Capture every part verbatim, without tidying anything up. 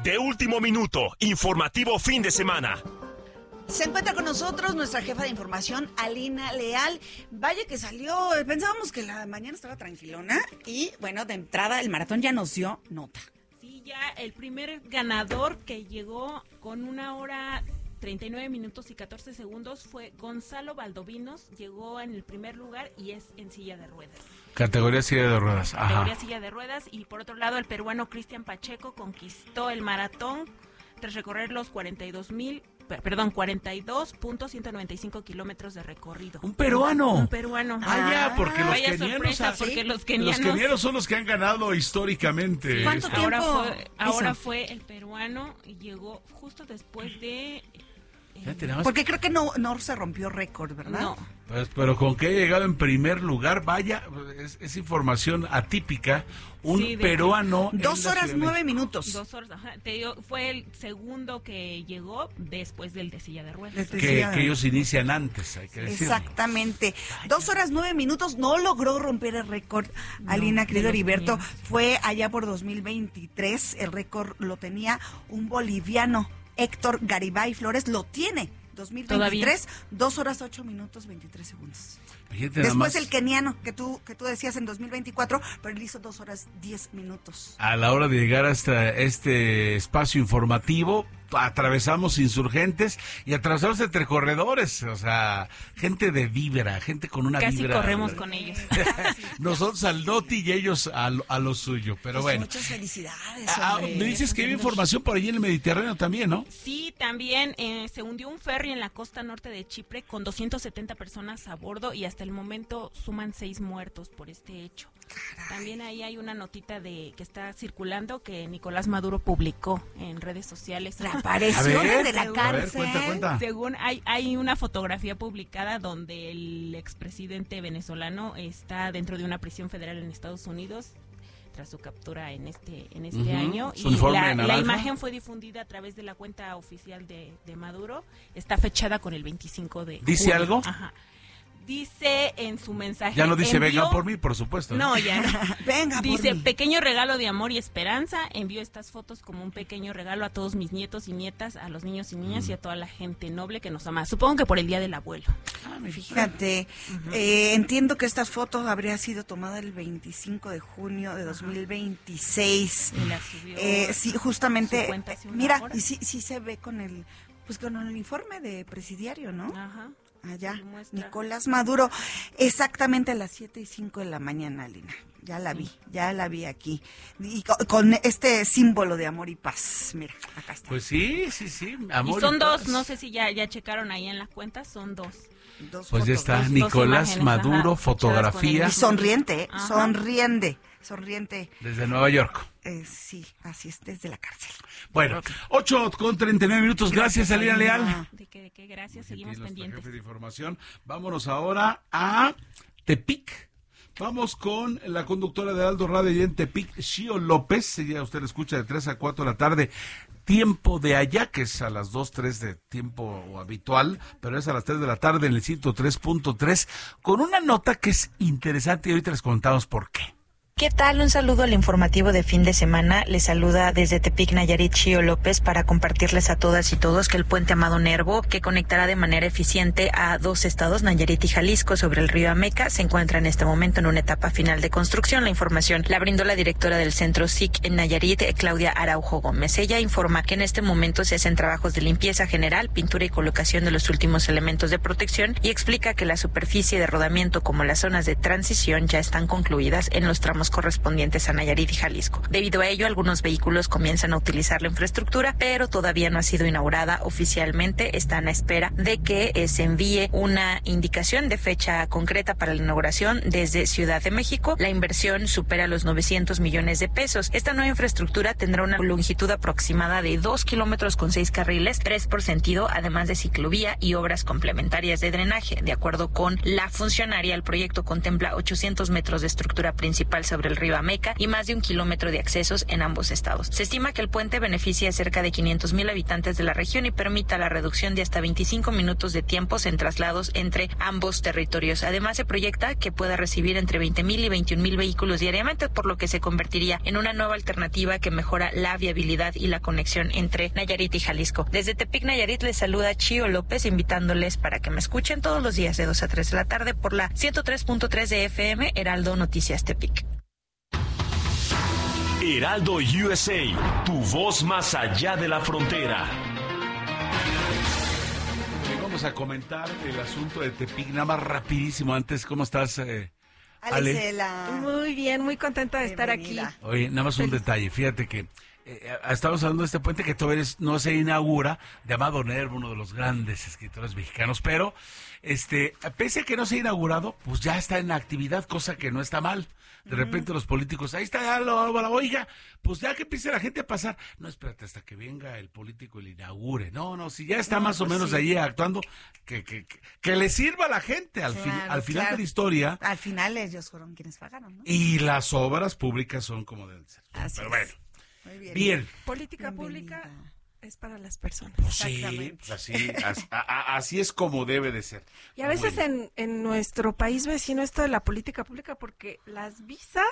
De último minuto, informativo fin de semana. Se encuentra con nosotros nuestra jefa de información, Alina Leal. Vaya que salió, pensábamos que la mañana estaba tranquilona y bueno, de entrada el maratón ya nos dio nota. Sí, ya el primer ganador que llegó con una hora treinta y nueve minutos y catorce segundos fue Gonzalo Valdovinos, llegó en el primer lugar y es en silla de ruedas. Categoría silla de ruedas, ajá. Categoría silla de ruedas, y por otro lado el peruano Cristian Pacheco conquistó el maratón tras recorrer los cuarenta y dos mil, perdón, cuarenta y dos punto ciento noventa y cinco kilómetros de recorrido. Un peruano. Un peruano. Ah, ya, porque los Vaya kenianos, sorpresa, ah, porque ¿sí? los kenianos, los kenianos son los que han ganado históricamente. ¿Cuánto esto. tiempo? Ahora fue, ahora hizo? fue el peruano y llegó justo después de... Ya tenemos... Porque creo que no, no se rompió récord, ¿verdad? No. Pues, pero con que haya llegado en primer lugar, vaya, es, es información atípica. Un Sí, de- peruano. en Dos la horas, Ciudad de nueve México. minutos. Dos horas, ajá. Te digo, fue el segundo que llegó después del de silla de ruedas. Desde Que, silla de- que ellos inician antes, hay que decirlo. Exactamente. Dos horas, nueve minutos, no logró romper el récord. Alina, querido de los Heriberto, kenianos. fue allá por dos mil veintitrés. El récord lo tenía un boliviano, Héctor Garibay Flores, lo tiene. dos mil veintitrés, dos horas, ocho minutos, veintitrés segundos. Fíjate nada Después más, el keniano, que tú, que tú decías en dos mil veinticuatro, pero él hizo dos horas, diez minutos. a la hora de llegar hasta este espacio informativo, atravesamos Insurgentes y atravesamos entre corredores, o sea, gente de vibra, gente con una Casi vibra. corremos con ellos. Nosotros al Doti y ellos a lo, a lo suyo, pero Pues bueno. muchas felicidades, Ah, hombre. me dices que hay información por allí en el Mediterráneo también, ¿no? Sí, también eh, se hundió un ferry en la costa norte de Chipre con doscientas setenta personas a bordo y hasta el momento suman seis muertos por este hecho. También ahí hay una notita de que está circulando que Nicolás Maduro publicó en redes sociales. Reapareció A ver, de la a ver, cárcel. cuenta, cuenta. Según hay hay una fotografía publicada donde el expresidente venezolano está dentro de una prisión federal en Estados Unidos tras su captura en este en este Ujú, año, su y uniforme la, naranja. la imagen fue difundida a través de la cuenta oficial de, de Maduro. Está fechada con el veinticinco de ¿Dice junio. algo? Ajá. Dice en su mensaje, Ya no dice envió- venga por mí, por supuesto. no, ya no. Venga, por Dice, mí. pequeño regalo de amor y esperanza, envío estas fotos como un pequeño regalo a todos mis nietos y nietas, a los niños y niñas y a toda la gente noble que nos ama. Supongo que por el Día del Abuelo. Fíjate, eh, entiendo que estas fotos habría sido tomada el veinticinco de junio de dos mil veintiséis. Y la subió Eh, sí, justamente, su cuenta hace una mira, hora. y sí, sí se ve con el, pues con el uniforme de presidiario, ¿no? Ajá. Allá, Lo muestra. Nicolás Maduro, exactamente a las siete y cinco de la mañana, Lina. Ya la vi, ya la vi aquí. Y co- con este símbolo de amor y paz. Mira, acá está. Pues sí, sí, sí. Amor Y son dos, paz. no sé si ya, ya checaron ahí en la cuenta, son dos. Dos Pues ya fotos, está, dos- Nicolás imágenes, Maduro, ajá, fotografía Y sonriente, ¿eh? Ajá. sonriente, sonriente. desde Nueva York. Eh, sí, así es, desde la cárcel. Bueno, ocho con treinta y nueve minutos. Gracias, Alina Leal. De que, de que gracias, seguimos Nuestra pendientes. jefe de información. Vámonos ahora a Tepic. Vamos con la conductora de Aldo Radio y en Tepic, Xio López. Ya usted la escucha de tres a cuatro de la tarde. Tiempo de allá, que es a las dos, tres de tiempo habitual, pero es a las tres de la tarde en el ciento tres punto tres, con una nota que es interesante y ahorita les contamos por qué. ¿Qué tal? Un saludo al informativo de fin de semana. Les saluda desde Tepic, Nayarit, Xio López, para compartirles a todas y todos que el puente Amado Nervo, que conectará de manera eficiente a dos estados, Nayarit y Jalisco, sobre el río Ameca, se encuentra en este momento en una etapa final de construcción. La información la brindó la directora del Centro S I C en Nayarit, Claudia Araujo Gómez. Ella informa que en este momento se hacen trabajos de limpieza general, pintura y colocación de los últimos elementos de protección, y explica que la superficie de rodamiento como las zonas de transición ya están concluidas en los tramos correspondientes a Nayarit y Jalisco. Debido a ello, algunos vehículos comienzan a utilizar la infraestructura, pero todavía no ha sido inaugurada oficialmente. Están a espera de que eh, se envíe una indicación de fecha concreta para la inauguración desde Ciudad de México. La inversión supera los novecientos millones de pesos. Esta nueva infraestructura tendrá una longitud aproximada de dos kilómetros con seis carriles, tres por sentido, además de ciclovía y obras complementarias de drenaje. De acuerdo con la funcionaria, el proyecto contempla ochocientos metros de estructura principal sobre el río Ameca y más de un kilómetro de accesos en ambos estados. Se estima que el puente beneficia a cerca de quinientos mil habitantes de la región y permita la reducción de hasta veinticinco minutos de tiempos en traslados entre ambos territorios. Además, se proyecta que pueda recibir entre veinte mil y veintiún mil vehículos diariamente, por lo que se convertiría en una nueva alternativa que mejora la viabilidad y la conexión entre Nayarit y Jalisco. Desde Tepic, Nayarit, les saluda Chío López, invitándoles para que me escuchen todos los días de dos a tres de la tarde por la ciento tres punto tres de F M, Heraldo Noticias Tepic. Heraldo U S A, tu voz más allá de la frontera. Vamos a comentar el asunto de Tepic, nada más rapidísimo. Antes, ¿cómo estás, eh, Ale? Muy bien, muy contenta de estar aquí. Oye, nada más un Feliz. detalle, fíjate que eh, estamos hablando de este puente que todavía no se inaugura, de Amado Nervo, uno de los grandes escritores mexicanos, pero este, pese a que no se ha inaugurado, pues ya está en actividad, cosa que no está mal. De repente los políticos, ahí está, ya lo, lo, oiga, pues ya que empiece la gente a pasar. No, espérate hasta que venga el político y le inaugure. No, no, si ya está no, más pues o menos sí. Allí actuando, que, que, que, que le sirva a la gente al, claro, fin, al final claro. de la historia. Al final ellos fueron quienes pagaron, ¿no? Y las obras públicas son como deben ser. Así Pero es. bueno, muy bien. bien. Política Bienvenida. pública es para las personas. Pues sí, pues así, así, a, así es como debe de ser. Y a veces en, en nuestro país vecino esto de la política pública, porque las visas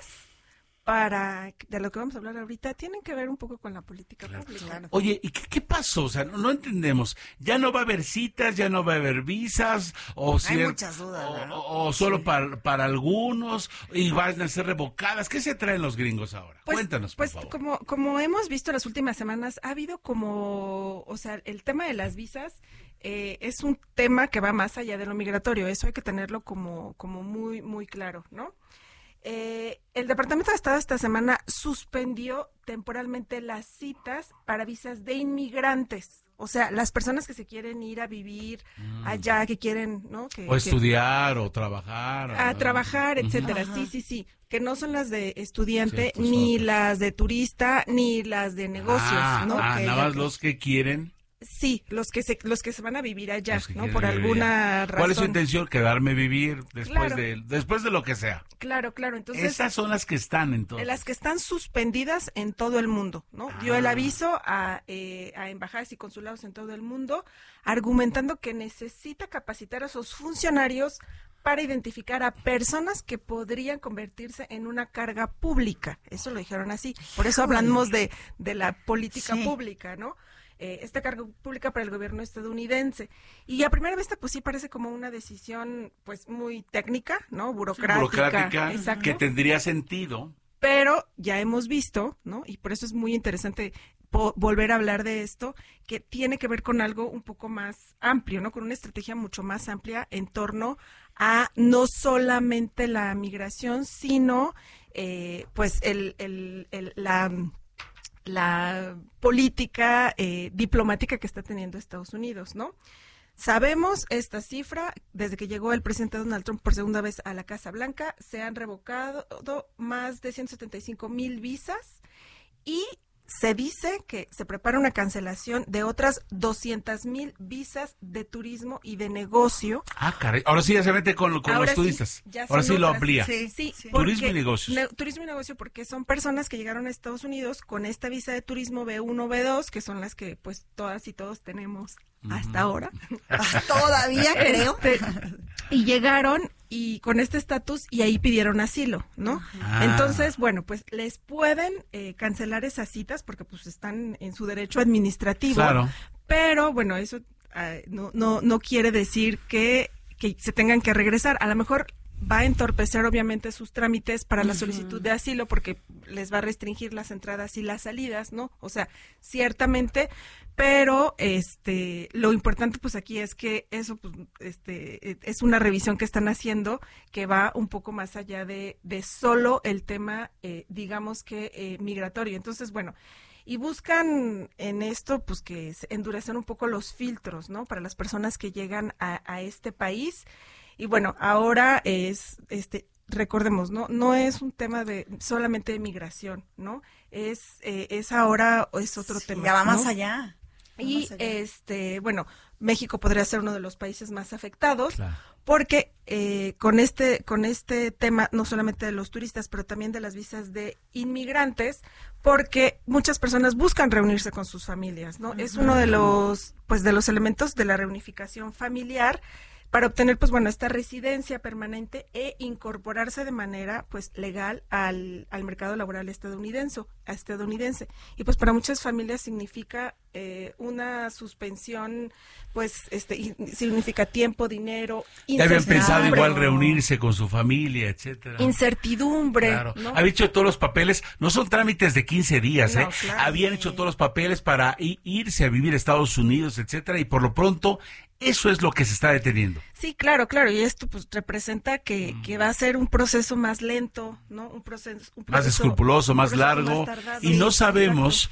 para, de lo que vamos a hablar ahorita, tienen que ver un poco con la política claro, pública. Claro. Oye, ¿y qué, qué pasó? O sea, no, no entendemos. ¿Ya no va a haber citas, ya no va a haber visas? O Hay cier- muchas dudas, o, ¿no? o, o solo sí. para, para algunos, y van a ser revocadas. ¿Qué se traen los gringos ahora? Pues, Cuéntanos, por pues favor. como, como hemos visto las últimas semanas, ha habido como, o sea, el tema de las visas eh, es un tema que va más allá de lo migratorio. Eso hay que tenerlo como, como muy, muy claro, ¿no? Eh, el Departamento de Estado esta semana suspendió temporalmente las citas para visas de inmigrantes. O sea, las personas que se quieren ir a vivir mm. allá, que quieren, ¿no? Que, o estudiar, que, o trabajar. A ¿no? trabajar, etcétera. Ajá. Sí, sí, sí. Que no son las de estudiante, Ciertos ni otros. las de turista, ni las de negocios, ah, ¿no? Ah, que nada más que, los que quieren. Sí, los que se los que se van a vivir allá, ¿no? Por vivir alguna allá. razón. ¿Cuál es su intención? Quedarme vivir después claro. de después de lo que sea. Claro, claro. Entonces, esas son las que están entonces. Las que están suspendidas en todo el mundo, ¿no? Ah. Dio el aviso a, eh, a embajadas y consulados en todo el mundo, argumentando que necesita capacitar a sus funcionarios para identificar a personas que podrían convertirse en una carga pública. Eso lo dijeron así. Por eso hablamos de, de la política sí. pública, ¿no? Eh, esta carga pública para el gobierno estadounidense. Y a primera vista, pues sí parece como una decisión, pues muy técnica, ¿no? Burocrática. Sí, burocrática, exacto. Que tendría sentido. Pero ya hemos visto, ¿no? Y por eso es muy interesante po- volver a hablar de esto, que tiene que ver con algo un poco más amplio, ¿no? Con una estrategia mucho más amplia en torno a no solamente la migración, sino, eh, pues, el, el, el, la... la política eh, diplomática que está teniendo Estados Unidos, ¿no? Sabemos esta cifra, desde que llegó el presidente Donald Trump por segunda vez a la Casa Blanca, se han revocado más de ciento setenta y cinco mil visas y se dice que se prepara una cancelación de otras doscientas mil visas de turismo y de negocio. Ah, caray. Ahora sí ya se mete con, con los sí, turistas. Ahora sí otras. Lo amplía. Sí, sí. sí. Turismo y negocios. Ne, turismo y negocio porque son personas que llegaron a Estados Unidos con esta visa de turismo B uno, B dos, que son las que pues todas y todos tenemos uh-huh. hasta ahora. Todavía creo. Este, y llegaron y con este estatus y ahí pidieron asilo, ¿no? Ah. Entonces, bueno, pues les pueden eh, cancelar esas citas porque pues están en su derecho administrativo. Claro. Pero bueno, eso uh, no, no, no quiere decir que, que se tengan que regresar. A lo mejor va a entorpecer obviamente sus trámites para la solicitud de asilo porque les va a restringir las entradas y las salidas, ¿no? O sea, ciertamente, pero este lo importante pues aquí es que eso pues este es una revisión que están haciendo que va un poco más allá de, de solo el tema eh, digamos que eh, migratorio. Entonces, bueno, y buscan en esto pues que endurecer un poco los filtros, ¿no? Para las personas que llegan a, a este país. Y bueno, ahora es, este, recordemos, no, no es un tema de solamente de migración, ¿no? Es, eh, es ahora es otro sí, tema. Ya va ¿no? más allá. Y este, bueno, México podría ser uno de los países más afectados, Claro. porque eh, con este con este tema, no solamente de los turistas, pero también de las visas de inmigrantes, porque muchas personas buscan reunirse con sus familias, ¿no? Uh-huh. Es uno de los, pues, de los elementos de la reunificación familiar, para obtener, pues bueno, esta residencia permanente e incorporarse de manera, pues, legal al, al mercado laboral estadounidense, estadounidense. Y pues para muchas familias significa eh, una suspensión, pues, este, y, significa tiempo, dinero, ya habían pensado igual reunirse con su familia, etcétera. Incertidumbre. Claro. ¿no? Habían hecho todos los papeles, no son trámites de quince días, No, ¿eh? claro, Habían sí. hecho todos los papeles para i- irse a vivir a Estados Unidos, etcétera, y por lo pronto eso es lo que se está deteniendo. Sí, claro, claro, y esto pues representa que, que va a ser un proceso más lento, ¿no? Un proceso, un proceso Más escrupuloso, un más proceso largo, más tardado. y no Sí, sabemos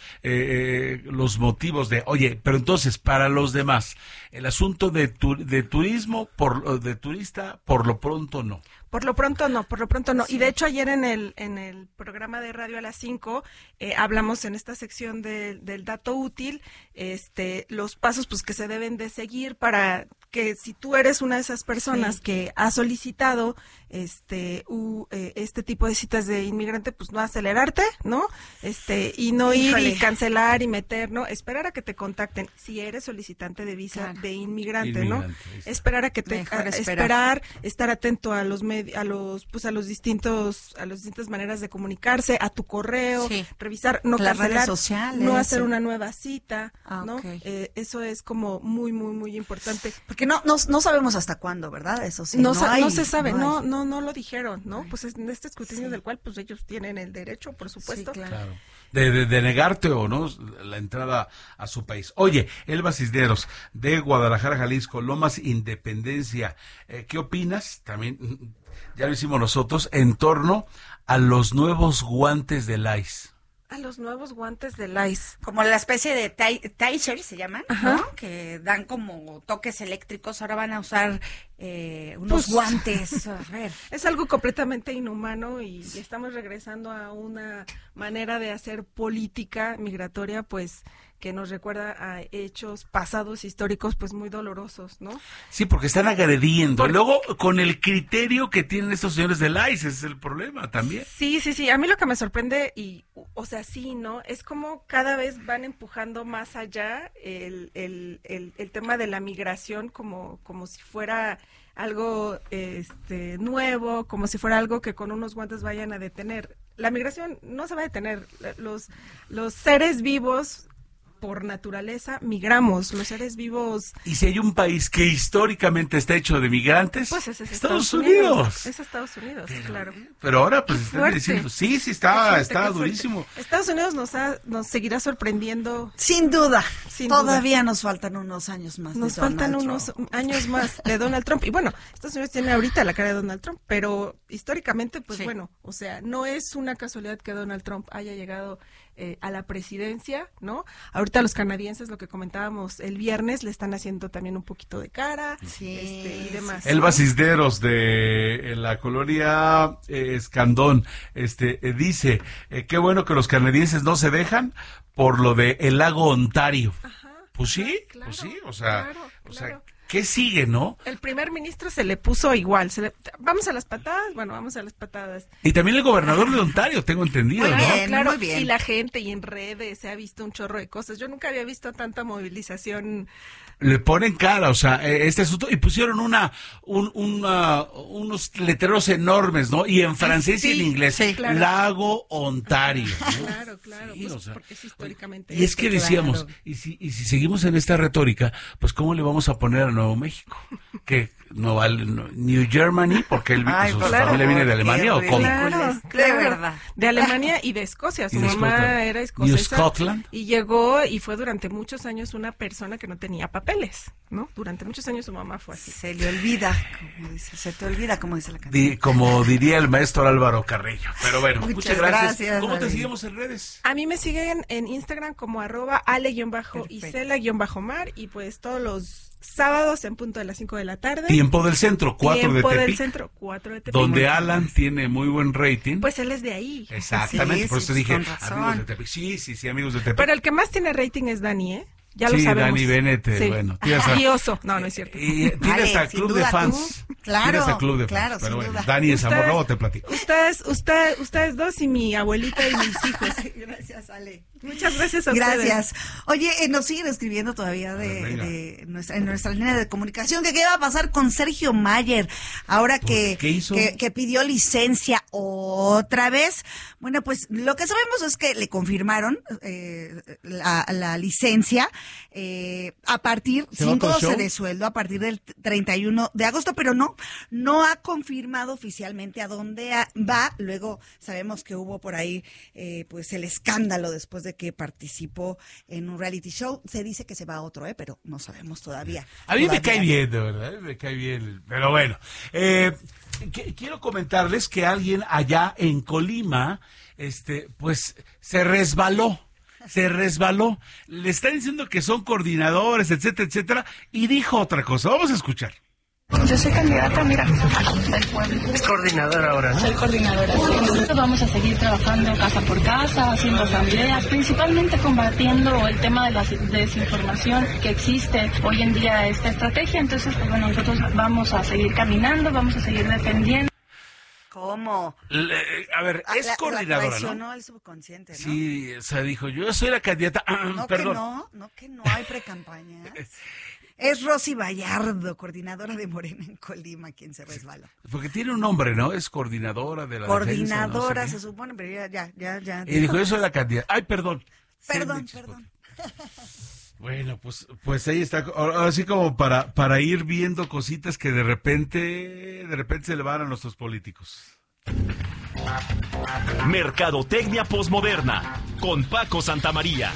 eh, eh, los motivos de, oye, pero entonces para los demás, el asunto de, tu, de turismo, por de turista, por lo pronto no. Por lo pronto no, por lo pronto no. Sí. Y de hecho ayer en el en el programa de radio a las cinco eh, hablamos en esta sección de, del dato útil, este, los pasos pues que se deben de seguir para que si tú eres una de esas personas Sí. que ha solicitado este u, eh, este tipo de citas de inmigrante, pues no acelerarte, ¿no? Este y no Híjole. ir y cancelar y meter, ¿no? Esperar a que te contacten si eres solicitante de visa Claro. de inmigrante, Inmigrante, ¿no? ahí está. Esperar a que te Mejor a- esperar. esperar, estar atento a los med- a los pues a los distintos a las distintas maneras de comunicarse, a tu correo, Sí. revisar, no Las cancelar, redes sociales, no hacer sí. una nueva cita, Ah, ¿no? ok. Eh, eso es como muy muy muy importante. Porque no, no, no sabemos hasta cuándo, ¿verdad? Eso sí. no, sa- hay- no se sabe, no hay. no no lo dijeron, ¿no? Ay. Pues es en este escrutinio Sí. del cual pues ellos tienen el derecho, por supuesto. Sí, claro. Claro. De, de, de negarte o no la entrada a su país. Oye, Elba Cisneros, de Guadalajara, Jalisco, Lomas Independencia, eh, ¿qué opinas? También, mm, ya lo hicimos nosotros, en torno a los nuevos guantes del I C E. A los nuevos guantes del I C E. Como la especie de ti- taser se llaman, Ajá. ¿no? Que dan como toques eléctricos. Ahora van a usar eh, unos Pues- guantes. A ver. Es algo completamente inhumano y estamos regresando a una manera de hacer política migratoria, pues, que nos recuerda a hechos pasados históricos, pues, muy dolorosos, ¿no? Sí, porque están agrediendo. Por- Luego, con el criterio que tienen estos señores del I C E, ese es el problema también. Sí, sí, sí. A mí lo que me sorprende, y, o sea, sí, ¿no? Es como cada vez van empujando más allá el, el, el, el tema de la migración como, como si fuera algo este nuevo, como si fuera algo que con unos guantes vayan a detener. La migración no se va a detener. Los, los seres vivos, por naturaleza, migramos. Los seres vivos... Y si hay un país que históricamente está hecho de migrantes, Pues ese es Estados, Estados Unidos. Unidos. Es Estados Unidos, Pero, claro. pero ahora pues Qué están fuerte. diciendo, sí, sí Qué está, fuerte, está qué fuerte. durísimo. Estados Unidos nos ha, nos seguirá sorprendiendo. Sin duda. Sin Todavía nos faltan unos años más. Nos de Donald faltan Trump. unos años más de Donald Trump. Y bueno, Estados Unidos tiene ahorita la cara de Donald Trump, pero históricamente, pues Sí. bueno, o sea, no es una casualidad que Donald Trump haya llegado eh, a la presidencia, ¿no? Ahorita los canadienses, lo que comentábamos el viernes, le están haciendo también un poquito de cara Sí, este, y demás. Elba Cisneros de en la colonia eh, Escandón, este eh, dice, eh, qué bueno que los canadienses no se dejan por lo de el lago Ontario. Ajá, Pues sí, claro, pues sí, o sea, claro, o sea, claro. ¿qué sigue, no? El primer ministro se le puso igual. Se le- vamos a las patadas, bueno, vamos a las patadas. Y también el gobernador de Ontario, tengo entendido, Muy ¿no? bien. Claro, muy bien. y la gente y en redes se ha visto un chorro de cosas. Yo nunca había visto tanta movilización. Le ponen cara, o sea, eh, este asunto, y pusieron una, un, una, unos letreros enormes, ¿no? Y en francés y en Sí, inglés, sí, claro. Lago Ontario. ¿no? Claro, claro, Sí, pues, o sea, porque es históricamente. Y es que esto, decíamos, claro. y si, y si seguimos en esta retórica, pues ¿cómo le vamos a poner a Nuevo México? Que no vale, no- New Germany, porque él, Ay, su por familia favor, viene de qué Alemania, ¿o cómo? ridículo. Claro, De claro. verdad. De Alemania y de Escocia. Su Y de mamá Scotland. era New escocesa. Scotland. Y llegó y fue durante muchos años una persona que no tenía papeles, ¿no? Durante muchos años su mamá fue así. Se le olvida, como dice, se te olvida, como dice la canción. Di- como diría el maestro Álvaro Carreño. Pero bueno, muchas, Muchas gracias. gracias, ¿Cómo te David. seguimos en redes? A mí me siguen en Instagram como arroba ale-isela-mar y pues todos los sábados en punto de las cinco de la tarde. Tiempo del Centro, cuatro Tiempo de del Tepic, centro, cuatro de Tepic. donde Muy Alan bien. tiene muy buen rating. Pues él es de ahí. Exactamente, Sí, por sí, eso pues, dije, con razón. amigos de Tepic. Sí, sí, sí, amigos de Tepic. Pero el que más tiene rating es Dani, ¿eh? Ya sí, lo sabemos. Dani Bennett, sí. Bueno. A... Y Oso. No, no es cierto. Y tiene vale, hasta club de fans. Tú. Claro, tiene hasta club de claro, fans. Pero bueno, duda. Dani es amor, luego te platico. Ustedes, usted, ustedes dos y mi abuelita y mis hijos. Gracias, Ale. Muchas gracias a gracias. ustedes. Gracias. Oye, eh, nos siguen escribiendo todavía de, de nuestra, en nuestra línea de comunicación que qué va a pasar con Sergio Mayer ahora que, ¿Qué hizo? que, que pidió licencia otra vez. Bueno, pues lo que sabemos es que le confirmaron eh, la, la licencia eh, a partir sin goce de sueldo a partir del treinta y uno de agosto, pero no, no ha confirmado oficialmente a dónde va. Luego sabemos que hubo por ahí eh, pues el escándalo después de que participó en un reality show. Se dice que se va a otro, eh, pero no sabemos todavía. A mí todavía. me cae bien, de verdad, me cae bien, pero bueno. Eh, qu- quiero comentarles que alguien allá en Colima, este, pues se resbaló. Se resbaló, le están diciendo que son coordinadores, etcétera, etcétera, y dijo otra cosa. Vamos a escuchar. Yo soy candidata, mira, del pueblo. Es coordinadora ahora, ¿no? Soy coordinadora, sí. Nosotros vamos a seguir trabajando casa por casa, haciendo asambleas, principalmente combatiendo el tema de la desinformación que existe hoy en día esta estrategia. Entonces, pues bueno, nosotros vamos a seguir caminando, vamos a seguir defendiendo. ¿Cómo? Le, a ver, es la, coordinadora, la traicionó ¿no? el subconsciente, ¿no? Sí, o sea, dijo, yo soy la candidata. No Perdón. que no, no que no hay precampañas. Es Rosy Vallardo, coordinadora de Morena en Colima, quien se resbaló. Porque tiene un nombre, ¿no? Es coordinadora de la Coordinadora, defensa, no sé se supone, pero ya, ya, ya. ya y dijo, yo soy la candidata. Ay, perdón. Perdón, perdón. Bueno, pues, pues ahí está, así como para, para ir viendo cositas que de repente, de repente se le van a nuestros políticos. Mercadotecnia posmoderna con Paco Santamaría.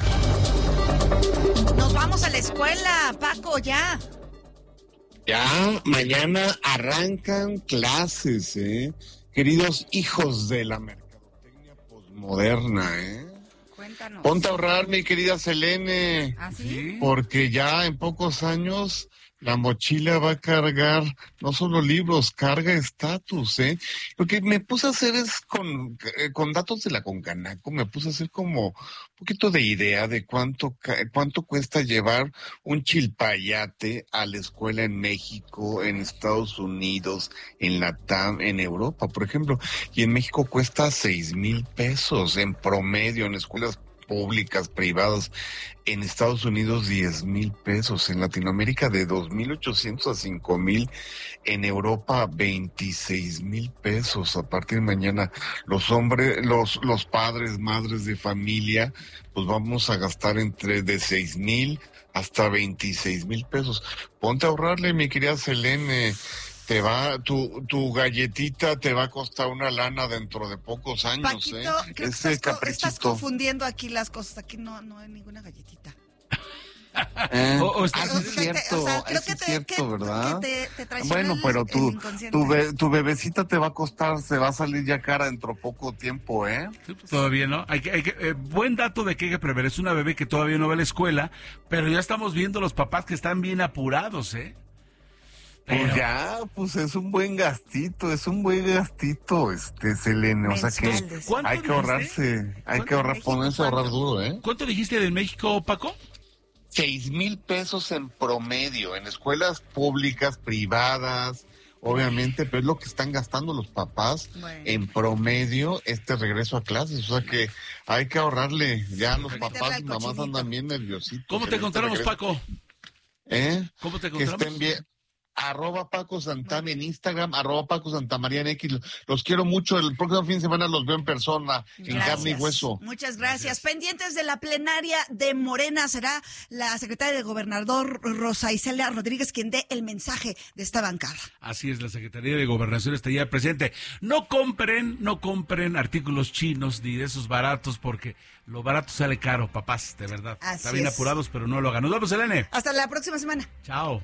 Nos vamos a la escuela, Paco, ya. Ya, mañana arrancan clases, ¿eh? Queridos hijos de la mercadotecnia posmoderna, ¿eh? Cuéntanos. Ponte a ahorrar, mi querida Selene. ¿Ah, sí? Porque ya en pocos años la mochila va a cargar no solo libros, carga estatus, ¿eh? Lo que me puse a hacer es con, eh, con datos de la Concanaco, me puse a hacer como un poquito de idea de cuánto cuánto cuesta llevar un chilpayate a la escuela en México, en Estados Unidos, en la T A M, en Europa, por ejemplo. Y en México cuesta seis mil pesos en promedio en escuelas públicas, privadas. En Estados Unidos diez mil pesos, en Latinoamérica de dos mil ochocientos a cinco mil, en Europa veintiséis mil pesos. A partir de mañana los hombres, los los padres, madres de familia, pues vamos a gastar entre de seis mil hasta veintiséis mil pesos. Ponte a ahorrarle, mi querida Selene. Te va, tu, tu galletita te va a costar una lana dentro de pocos años, Paquito, ¿eh? creo Ese que estás, estás confundiendo aquí las cosas. Aquí no, no hay ninguna galletita. Eh, o, o ah, es cierto, o sea, creo es que te, cierto, que, ¿verdad? Que te, te traiciona bueno, el, pero tu, el inconsciente. tu, be, tu bebecita te va a costar, se va a salir ya cara dentro de poco tiempo, ¿eh? Sí, pues, todavía no. Hay que, hay que, eh, buen dato de que hay que prever. Es una bebé que todavía no va a la escuela, pero ya estamos viendo los papás que están bien apurados, ¿eh? Pero... Pues ya, pues es un buen gastito, es un buen gastito, este, Selene, o sea que hay que ahorrarse, hay que ahorrar, ponerse a ahorrar duro, ¿eh? ¿Cuánto dijiste de México, Paco? Seis mil pesos en promedio, en escuelas públicas, privadas, obviamente, pero es lo que están gastando los papás bueno. en promedio este regreso a clases, o sea que hay que ahorrarle, ya los papás y mamás andan bien nerviositos. ¿Cómo te encontramos, este Paco? ¿Eh? ¿Cómo te Que encontramos? estén bien. Arroba Paco Santana en Instagram, arroba Paco Santamaría en X. Los quiero mucho. El próximo fin de semana los veo en persona, en gracias. Carne y hueso. Muchas gracias. gracias. Pendientes de la plenaria de Morena será la secretaria de Gobernador Rosa Isela Rodríguez quien dé el mensaje de esta bancada. Así es, la Secretaría de Gobernación está ya presente. No compren, no compren artículos chinos ni de esos baratos porque lo barato sale caro, papás, de verdad. Así está bien es. apurados, pero no lo hagan. Nos vemos, Selene. Hasta la próxima semana. Chao.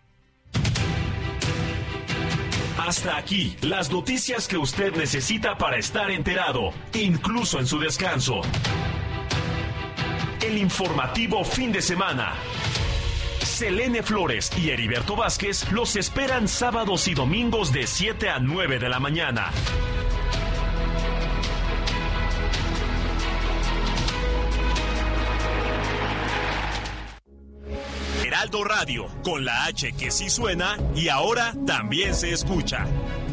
Hasta aquí, las noticias que usted necesita para estar enterado, incluso en su descanso. El informativo fin de semana. Selene Flores y Heriberto Vázquez los esperan sábados y domingos de siete a nueve de la mañana. Heraldo Radio, con la H que sí suena y ahora también se escucha.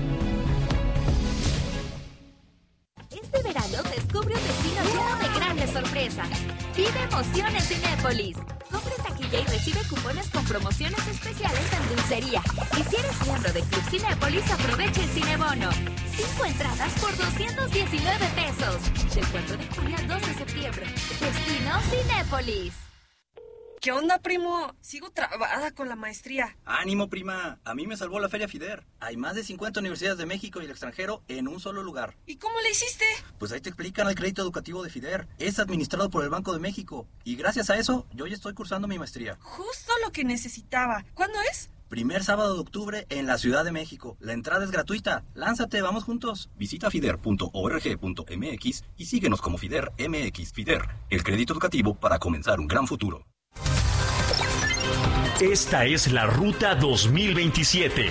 Este verano descubre un destino lleno de grandes sorpresas. Vive emoción en Cinépolis. Compra en taquilla y recibe cupones con promociones especiales en dulcería. Y si eres miembro del Club Cinépolis, aprovecha el Cinebono. Cinco entradas por doscientos diecinueve pesos. Del cuatro de junio al dos de septiembre. Destino Cinépolis. ¿Qué onda, primo? Sigo trabada con la maestría. ¡Ánimo, prima! A mí me salvó la Feria FIDER. Hay más de cincuenta universidades de México y el extranjero en un solo lugar. ¿Y cómo le hiciste? Pues ahí te explican el crédito educativo de FIDER. Es administrado por el Banco de México. Y gracias a eso, yo ya estoy cursando mi maestría. Justo lo que necesitaba. ¿Cuándo es? Primer sábado de octubre en la Ciudad de México. La entrada es gratuita. Lánzate, vamos juntos. Visita fider punto org punto m x y síguenos como FIDER M X. FIDER, el crédito educativo para comenzar un gran futuro. Esta es la Ruta dos mil veintisiete.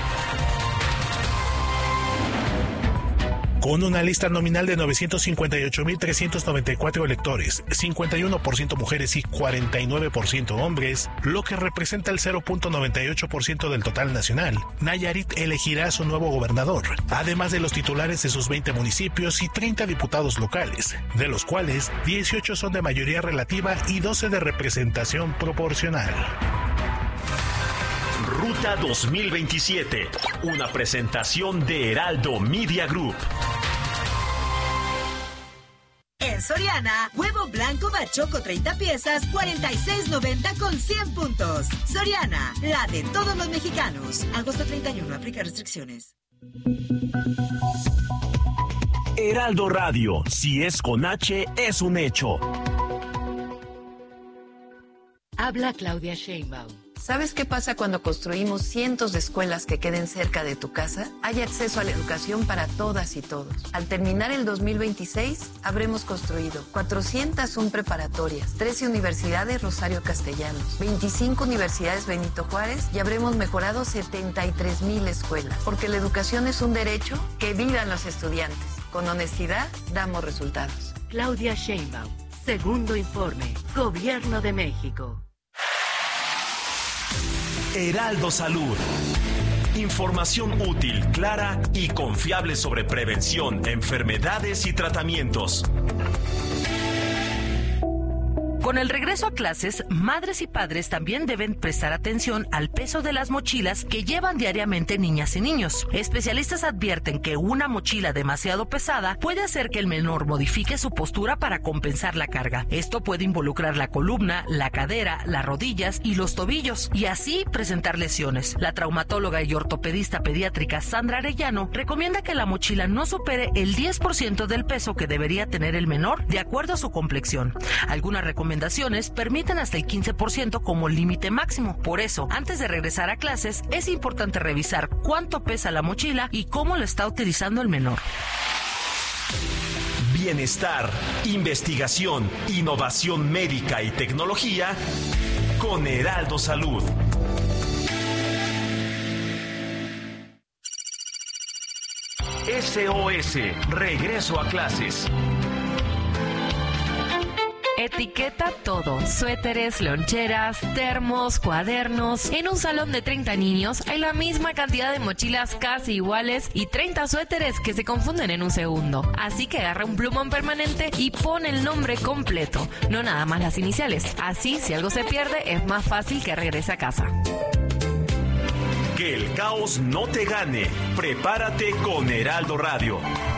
Con una lista nominal de novecientos cincuenta y ocho mil trescientos noventa y cuatro electores, cincuenta y uno por ciento mujeres y cuarenta y nueve por ciento hombres, lo que representa el cero punto noventa y ocho por ciento del total nacional, Nayarit elegirá a su nuevo gobernador, además de los titulares de sus veinte municipios y treinta diputados locales, de los cuales dieciocho son de mayoría relativa y doce de representación proporcional. Ruta dos mil veintisiete, una presentación de Heraldo Media Group. En Soriana, huevo blanco bachoco treinta piezas, cuarenta y seis noventa con cien puntos. Soriana, la de todos los mexicanos. Agosto treinta y uno, aplica restricciones. Heraldo Radio, si es con H, es un hecho. Habla Claudia Sheinbaum. ¿Sabes qué pasa cuando construimos cientos de escuelas que queden cerca de tu casa? Hay acceso a la educación para todas y todos. Al terminar el dos mil veintiséis, habremos construido cuatrocientas uno preparatorias, trece universidades Rosario Castellanos, veinticinco universidades Benito Juárez y habremos mejorado setenta y tres mil escuelas. Porque la educación es un derecho, que vivan los estudiantes. Con honestidad, damos resultados. Claudia Sheinbaum, segundo informe, Gobierno de México. Heraldo Salud. Información útil, clara y confiable sobre prevención, enfermedades y tratamientos. Con el regreso a clases, madres y padres también deben prestar atención al peso de las mochilas que llevan diariamente niñas y niños. Especialistas advierten que una mochila demasiado pesada puede hacer que el menor modifique su postura para compensar la carga. Esto puede involucrar la columna, la cadera, las rodillas y los tobillos, y así presentar lesiones. La traumatóloga y ortopedista pediátrica Sandra Arellano recomienda que la mochila no supere el diez por ciento del peso que debería tener el menor de acuerdo a su complexión. Algunas recomendaciones permiten hasta el quince por ciento como límite máximo. Por eso, antes de regresar a clases, es importante revisar cuánto pesa la mochila y cómo la está utilizando el menor. Bienestar, investigación, innovación médica y tecnología con Heraldo Salud. S O S, regreso a clases. Etiqueta todo, suéteres, loncheras, termos, cuadernos. En un salón de treinta niños hay la misma cantidad de mochilas casi iguales y treinta suéteres que se confunden en un segundo. Así que agarra un plumón permanente y pon el nombre completo, no nada más las iniciales. Así, si algo se pierde, es más fácil que regrese a casa. Que el caos no te gane. Prepárate con Heraldo Radio.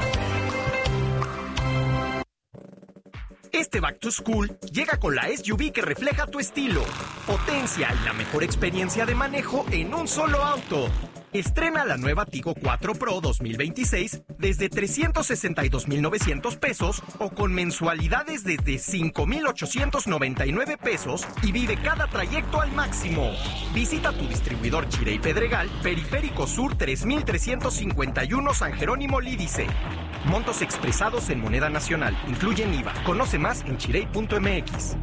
Este Back to School llega con la S U V que refleja tu estilo, potencia y la mejor experiencia de manejo en un solo auto. Estrena la nueva Tigo cuatro Pro dos mil veintiséis desde trescientos sesenta y dos mil novecientos pesos o con mensualidades desde cinco mil ochocientos noventa y nueve pesos y vive cada trayecto al máximo. Visita tu distribuidor Chirey Pedregal, Periférico Sur tres mil trescientos cincuenta y uno San Jerónimo Lídice. Montos expresados en moneda nacional, incluyen I V A. Conoce más en chirey punto m x.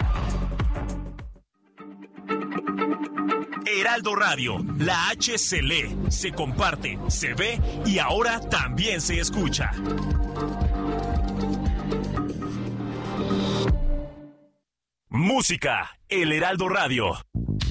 Heraldo Radio, la H se lee, se comparte, se ve y ahora también se escucha. Música, el Heraldo Radio.